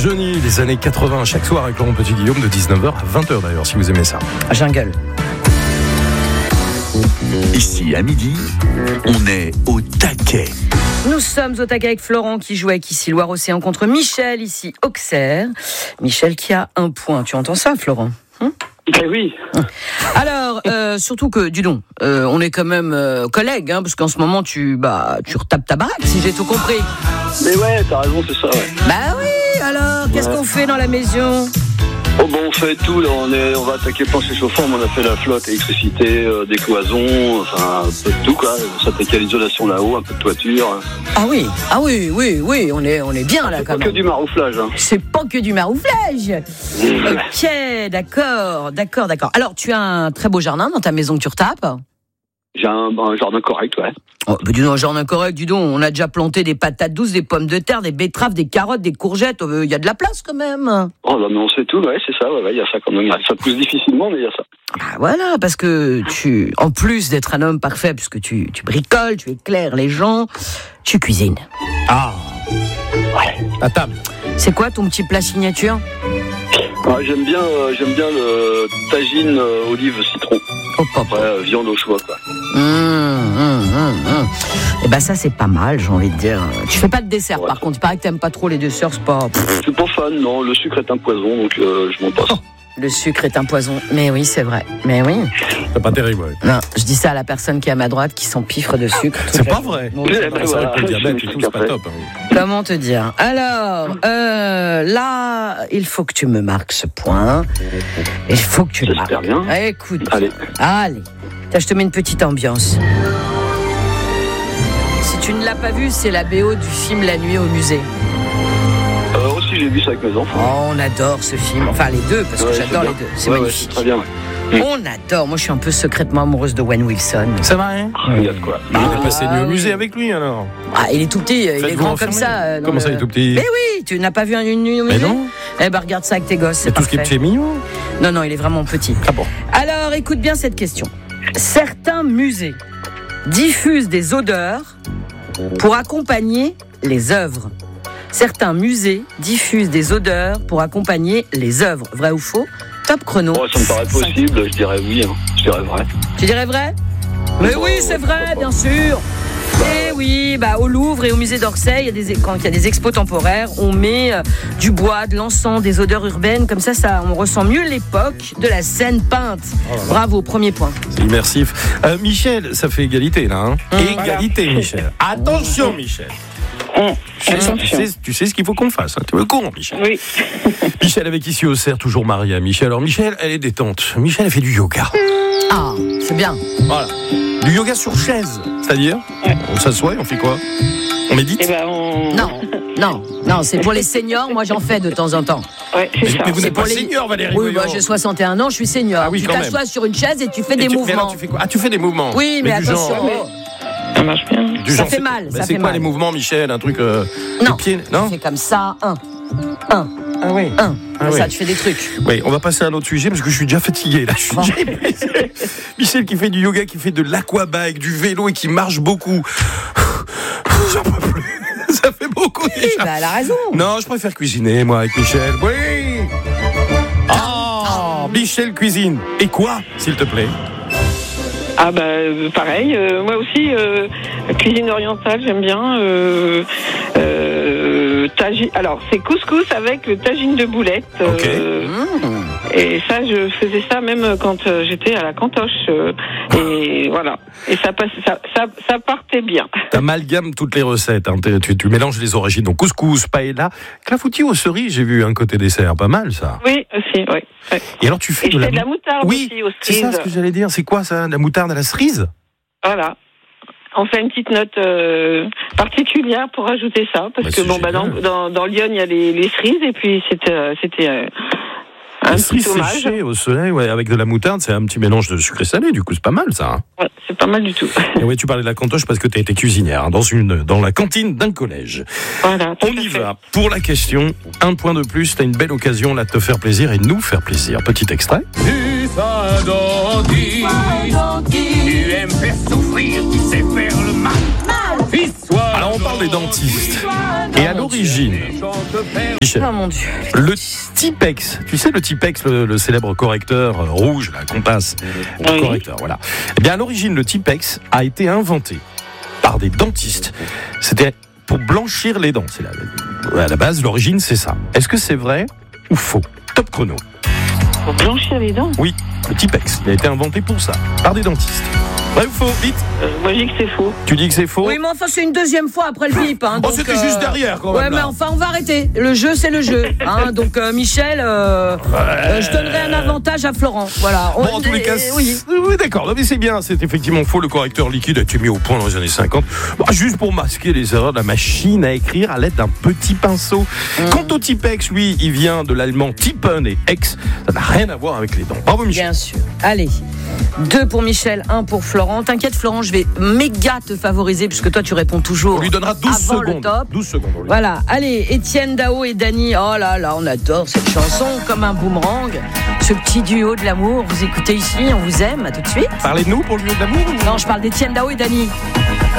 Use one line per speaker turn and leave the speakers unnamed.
Johnny, les années 80, chaque soir avec Laurent Petit-Guillaume de 19h à 20h d'ailleurs, si vous aimez ça.
Jungle.
Ici, à midi, on est au taquet.
Nous sommes au taquet avec Florent qui joue avec ici Loire-Océan contre Michel, ici Auxerre. Michel qui a un point. Tu entends ça, Florent ?
Eh oui.
Alors, surtout que, dis donc, on est quand même collègues, parce qu'en ce moment, tu retapes ta baraque, si j'ai tout compris.
Mais ouais, t'as raison, c'est ça, ouais.
Bah oui, alors, qu'est-ce qu'on fait dans la maison ?
Oh bon, on fait tout, là, on va attaquer plancher chauffant, on a fait la flotte, électricité, des cloisons, enfin, un peu de tout, quoi. On s'attaquait à l'isolation là-haut, un peu de toiture.
Ah oui, on est bien là, quand même.
C'est pas que du marouflage, hein.
C'est pas que du marouflage. Ok, d'accord. Alors, tu as un très beau jardin dans ta maison que tu retapes ?
J'ai un jardin correct, ouais.
Oh, dis donc, un jardin correct, dis donc. On a déjà planté des patates douces, des pommes de terre, des betteraves, des carottes, des courgettes. Il y a de la place quand même.
Oh, bah, mais on sait tout, ouais, c'est ça, ouais, il y a ça quand même. Ça pousse difficilement, mais il y a ça.
Ah, voilà, parce que en plus d'être un homme parfait, puisque tu bricoles, tu éclaires les gens, tu cuisines.
Ah, ouais, à table.
C'est quoi ton petit plat signature ?
Ah, j'aime bien le tagine olive citron. Après, viande au choix, quoi.
Et ben ça c'est pas mal, j'ai envie de dire. Tu fais pas de dessert, par contre. Il paraît que t'aimes pas trop les desserts, c'est pas.
Je suis pas fan, non. Le sucre est un poison, donc je m'en passe.
Le sucre est un poison. Mais oui, c'est vrai. Mais oui.
C'est pas terrible, ouais.
Non, je dis ça à la personne qui est à ma droite, qui s'empiffre de sucre.
C'est pas vrai.
Bon,
c'est vrai que le diabète et tout, c'est pas top. Hein.
Comment te dire ? Alors, là, il faut que tu me marques ce point. Il faut que tu le marques.
J'espère bien.
Écoute.
Allez.
Tiens, je te mets une petite ambiance. Si tu ne l'as pas vu, c'est la BO du film La Nuit au musée.
Aussi, j'ai vu ça avec mes enfants.
Oh, on adore ce film. Enfin, les deux, parce que j'adore les deux. C'est magnifique.
Ouais, très bien, ouais.
On adore. Moi, je suis un peu secrètement amoureuse de Owen Wilson.
Ça va, hein ?
Il y a de quoi.
Il est passé nuit au musée avec lui, alors.
Ah, il est tout petit, il est grand comme ça.
Comment ça, il est tout petit ?
Mais oui, tu n'as pas vu une nuit au musée ?
Mais non.
Eh ben, regarde ça avec tes gosses, c'est
tout ce qui est petit est mignon.
Non, il est vraiment petit.
Ah bon ?
Alors, écoute bien cette question. Certains musées diffusent des odeurs pour accompagner les œuvres. Certains musées diffusent des odeurs pour accompagner les œuvres. Vrai ou faux ? Top chrono.
Oh, ça me paraît possible, je dirais oui, hein. Je dirais vrai.
Tu dirais vrai ? Mais oui, c'est vrai, bien sûr. Et oui, au Louvre et au musée d'Orsay, quand il y a des expos temporaires, on met du bois, de l'encens, des odeurs urbaines. Comme ça, on ressent mieux l'époque de la scène peinte. Bravo, premier point.
C'est immersif. Michel, ça fait égalité, là. Hein. Égalité, Michel. Attention, Michel. Tu sais ce qu'il faut qu'on fasse. Hein. Tu es au courant, Michel.
Oui.
Michel avec ici au Auxerre, toujours marié à Michel. Alors, Michel, elle est détente. Michel, elle fait du yoga.
Ah, c'est bien.
Voilà. Du yoga sur chaise. C'est-à-dire, on s'assoit et on fait quoi ? On médite ?
Eh ben,
Non, c'est pour les seniors. Moi, j'en fais de temps en temps.
Ouais, c'est ça.
Mais vous n'êtes pas senior, Valérie.
Oui, j'ai 61 ans, je suis senior.
Ah oui,
tu
quand
t'assois
même.
sur une chaise et tu fais des mouvements.
Alors, tu fais quoi ? Ah, tu fais des mouvements.
Oui, mais attention.
Ça marche bien.
Ça fait mal.
C'est quoi les mouvements, Michel ? Un truc. Les pieds ? Non ?
C'est comme ça. Un.
Ah oui.
Comme ça, tu fais des trucs.
Oui, on va passer à un autre sujet parce que je suis déjà fatigué là. Michel qui fait du yoga, qui fait de l'aquabike, du vélo et qui marche beaucoup. J'en peux plus. Ça fait beaucoup déjà.
Elle a raison.
Non, je préfère cuisiner moi avec Michel. Oui. Michel cuisine. Et quoi, s'il te plaît ?
Ah pareil, moi aussi, cuisine orientale, j'aime bien. Alors, c'est couscous avec le tagine de boulettes.
Ok.
Et ça, je faisais ça même quand j'étais à la cantoche. Et voilà. Et ça partait bien.
T'amalgames toutes les recettes. Hein. Tu mélanges les origines. Donc couscous, paella, clafoutis aux cerises. J'ai vu un côté dessert, pas mal ça.
Oui, aussi, oui. Ouais.
Et alors tu fais
de la moutarde aussi aux cerises.
C'est ça ce que j'allais dire. C'est quoi ça, la moutarde à la cerise ?
Voilà. On fait une petite note particulière pour ajouter ça, parce que dans Lyon il y a les cerises et puis c'était un petit hommage.
Séché au soleil, ouais, avec de la moutarde, c'est un petit mélange de sucré salé. Du coup, c'est pas mal ça. Hein.
Ouais, c'est pas mal du tout.
Et oui, tu parlais de la cantoche parce que tu as été cuisinière hein, dans la cantine d'un collège.
Voilà.
On y va pour la question. Un point de plus. T'as une belle occasion là de te faire plaisir et de nous faire plaisir. Petit extrait.
Tu aimes faire souffrir, tu sais faire le mal.
Alors on parle les dentistes. Et à l'origine, Michel,
Oh mon Dieu.
le Tipex, tu sais le Tipex, le célèbre correcteur rouge, là, qu'on passe,
Oui.
correcteur, voilà. Eh bien, à l'origine, le Tipex a été inventé par des dentistes. C'était pour blanchir les dents. À la base, l'origine, c'est ça. Est-ce que c'est vrai ou faux? Top chrono.
Pour blanchir les dents.
Oui, le Tipex, il a été inventé pour ça, par des dentistes. Vrai ou faux? Vite.
Moi, je dis que c'est faux.
Tu dis que c'est faux?
Oui, mais enfin, c'est une deuxième fois après le bip. Hein,
Oh,
donc,
c'était juste derrière, quand même.
Ouais, mais
là.
enfin, on va arrêter. Le jeu, c'est le jeu. Hein, donc, Michel, je donnerai un avantage à Florent. Voilà.
Bon, en tous les cas,
oui.
oui, d'accord. Non, mais c'est bien, c'est effectivement faux. Le correcteur liquide a été mis au point dans les années 50. Bah, juste pour masquer les erreurs de la machine à écrire à l'aide d'un petit pinceau. Quant au Tipex, lui, il vient de l'allemand Tippen et Ex. Ça n'a rien à voir avec les dents. Bravo, Michel.
Bien sûr. Allez. 2 pour Michel, 1 pour Florent. T'inquiète, Florent, je vais méga te favoriser puisque toi, tu réponds toujours.
On lui donnera 12
avant le
secondes.
top.
12 secondes. on lui
Voilà, allez, Étienne Dao et Dany. Oh là là, on adore cette chanson comme un boomerang. Ce petit duo de l'amour, vous écoutez ici, on vous aime, à tout de suite.
Parlez de nous pour le duo de l'amour ou...
Non, je parle d'Étienne Dao et Dany.